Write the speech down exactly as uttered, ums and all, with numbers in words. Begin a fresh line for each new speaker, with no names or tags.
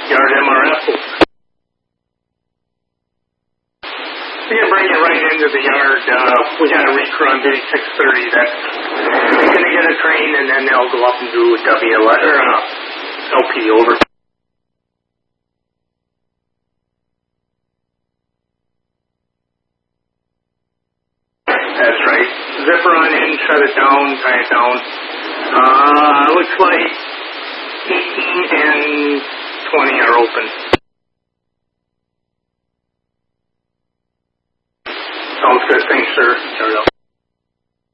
yard M R F. We can bring it right into the yard. Uh, we got a reach run maybe six thirty. That's going to get a train, and then they'll go up and do a W L or uh, L P over. That's right. Zipper on in, shut it down, tie it down. Uh, looks like eighteen and twenty are open. Sounds good. Thanks, sir.